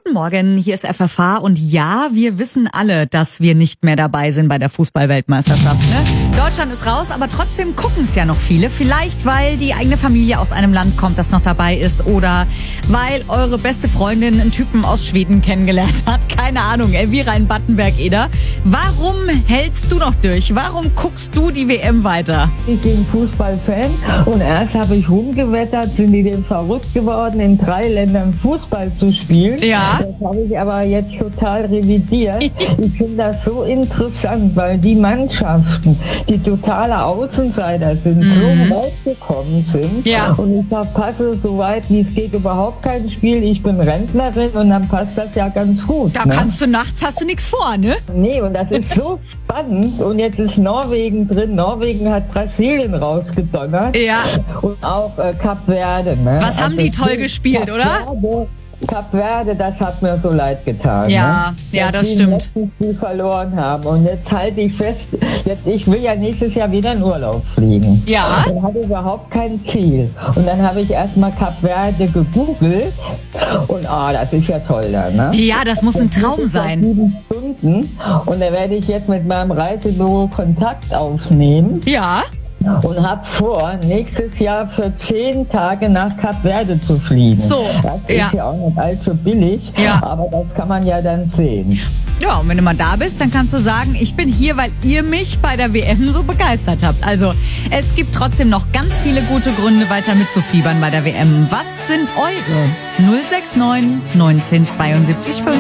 Guten Morgen, hier ist FFH und ja, wir wissen alle, dass wir nicht mehr dabei sind bei der Fußball-Weltmeisterschaft. Ne? Deutschland ist raus, aber trotzdem gucken es ja noch viele. Vielleicht, weil die eigene Familie aus einem Land kommt, das noch dabei ist oder weil eure beste Freundin einen Typen aus Schweden kennengelernt hat. Keine Ahnung, Elvira in Battenberg-Eder. Warum hältst du noch durch? Warum guckst du die WM weiter? Ich bin Fußballfan und erst habe ich rumgewettert, sind die denn verrückt geworden, in 3 Ländern Fußball zu spielen. Ja. Das habe ich aber jetzt total revidiert. Ich finde das so interessant, weil die Mannschaften, die totale Außenseiter sind, so weit gekommen sind. Ja. Und ich verpasse so weit wie es geht überhaupt kein Spiel. Ich bin Rentnerin und dann passt das ja ganz gut. Da kannst du nachts, hast du nichts vor, ne? Nee, und das ist so spannend. Und jetzt ist Norwegen drin. Norwegen hat Brasilien rausgedonnert. Ja. Und auch Kap Verde. Ne? Was haben die toll gespielt, oder? Kap Verde, das hat mir so leid getan. Ja, ne? ja, das die stimmt. letzten Spiel verloren haben. Und jetzt halte ich fest, ich will ja nächstes Jahr wieder in Urlaub fliegen. Ja. Und hatte überhaupt kein Ziel. Und dann habe ich erstmal Kap Verde gegoogelt. Und das ist ja toll da, ne? Ja, das muss ein Traum sein. 7 Stunden. Und da werde ich jetzt mit meinem Reisebüro Kontakt aufnehmen. Ja. Und habe vor, nächstes Jahr für 10 Tage nach Kap Verde zu fliegen. So, das ist ja auch nicht allzu billig, Ja. aber das kann man ja dann sehen. Ja, und wenn du mal da bist, dann kannst du sagen, ich bin hier, weil ihr mich bei der WM so begeistert habt. Also, es gibt trotzdem noch ganz viele gute Gründe, weiter mitzufiebern bei der WM. Was sind eure? 069 1972 5